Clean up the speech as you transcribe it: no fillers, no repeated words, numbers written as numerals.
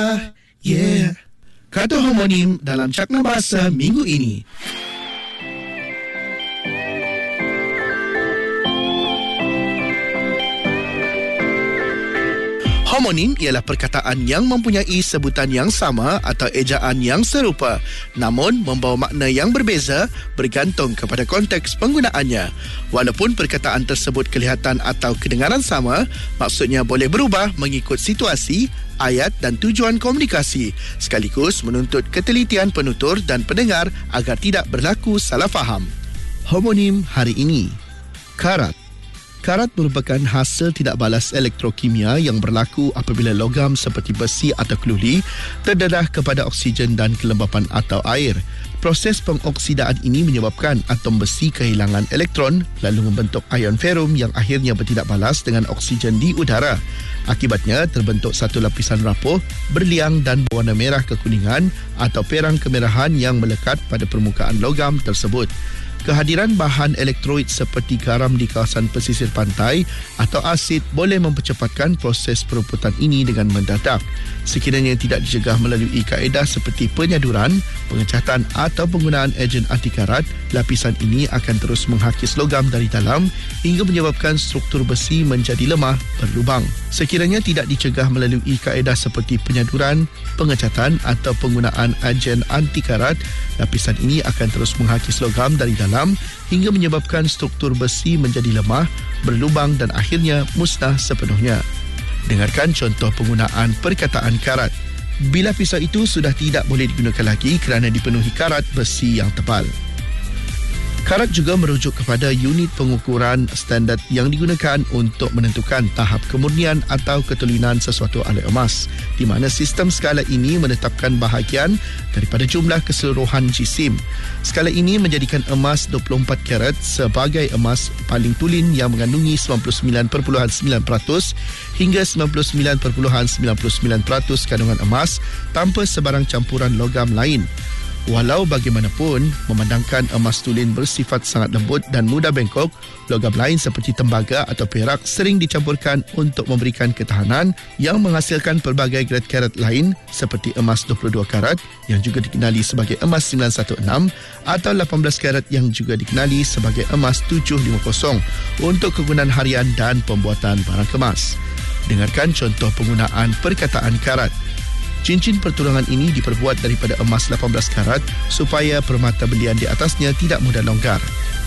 Yeah. Kata homonim dalam Cakna Bahasa minggu ini. Homonim ialah perkataan yang mempunyai sebutan yang sama atau ejaan yang serupa, namun membawa makna yang berbeza bergantung kepada konteks penggunaannya. Walaupun perkataan tersebut kelihatan atau kedengaran sama, maksudnya boleh berubah mengikut situasi, ayat dan tujuan komunikasi, sekaligus menuntut ketelitian penutur dan pendengar agar tidak berlaku salah faham. Homonim hari ini. Karat. Karat merupakan hasil tidak balas elektrokimia yang berlaku apabila logam seperti besi atau keluli terdedah kepada oksigen dan kelembapan atau air. Proses pengoksidaan ini menyebabkan atom besi kehilangan elektron lalu membentuk ion ferum yang akhirnya bertindak balas dengan oksigen di udara. Akibatnya terbentuk satu lapisan rapuh, berliang dan berwarna merah kekuningan atau perang kemerahan yang melekat pada permukaan logam tersebut. Kehadiran bahan elektroid seperti garam di kawasan pesisir pantai atau asid boleh mempercepatkan proses peruputan ini dengan mendadak. Sekiranya tidak dicegah melalui kaedah seperti penyaduran, pengecatan atau penggunaan ejen anti karat, lapisan ini akan terus menghakis logam dari dalam hingga menyebabkan struktur besi menjadi lemah berlubang. Sekiranya tidak dicegah melalui kaedah seperti penyaduran, pengecatan atau penggunaan ejen anti karat, lapisan ini akan terus menghakis logam dari dalam hingga menyebabkan struktur besi menjadi lemah, berlubang dan akhirnya musnah sepenuhnya. Dengarkan contoh penggunaan perkataan karat. Bila pisau itu sudah tidak boleh digunakan lagi kerana dipenuhi karat besi yang tebal. Karat juga merujuk kepada unit pengukuran standard yang digunakan untuk menentukan tahap kemurnian atau ketelunan sesuatu alat emas, di mana sistem skala ini menetapkan bahagian daripada jumlah keseluruhan jisim. Skala ini menjadikan emas 24 karat sebagai emas paling tulen yang mengandungi 99.9% hingga 99.99% kandungan emas tanpa sebarang campuran logam lain. Walau bagaimanapun, memandangkan emas tulen bersifat sangat lembut dan mudah bengkok, logam lain seperti tembaga atau perak sering dicampurkan untuk memberikan ketahanan yang menghasilkan pelbagai grade karat lain seperti emas 22 karat yang juga dikenali sebagai emas 916 atau 18 karat yang juga dikenali sebagai emas 750 untuk kegunaan harian dan pembuatan barang kemas. Dengarkan contoh penggunaan perkataan karat. Cincin pertunangan ini diperbuat daripada emas 18 karat supaya permata belian di atasnya tidak mudah longgar.